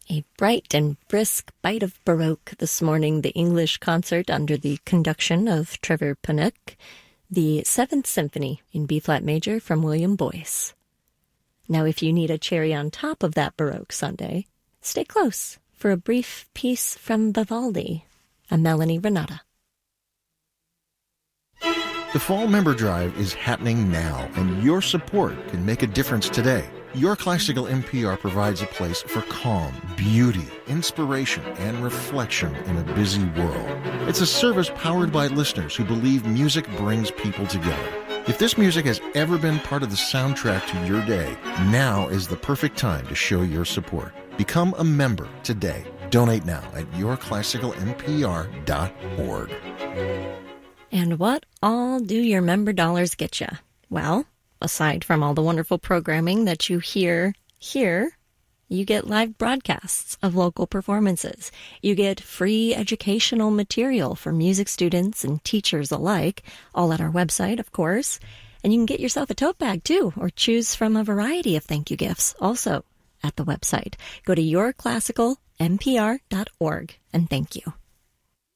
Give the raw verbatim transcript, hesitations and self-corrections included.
A bright and brisk bite of Baroque this morning, the English concert under the conduction of Trevor Paniuk, the Seventh Symphony in B-flat major from William Boyce. Now, if you need a cherry on top of that Baroque Sunday, stay close for a brief piece from Vivaldi. I'm Melanie Renata. The Fall Member Drive is happening now, and your support can make a difference today. Your Classical N P R provides a place for calm, beauty, inspiration, and reflection in a busy world. It's a service powered by listeners who believe music brings people together. If this music has ever been part of the soundtrack to your day, now is the perfect time to show your support. Become a member today. Donate now at your classical n p r dot org. And what all do your member dollars get you? Well, aside from all the wonderful programming that you hear here, you get live broadcasts of local performances. You get free educational material for music students and teachers alike, all at our website, of course. And you can get yourself a tote bag, too, or choose from a variety of thank you gifts, also at the website. Go to your classical n p r dot org and thank you.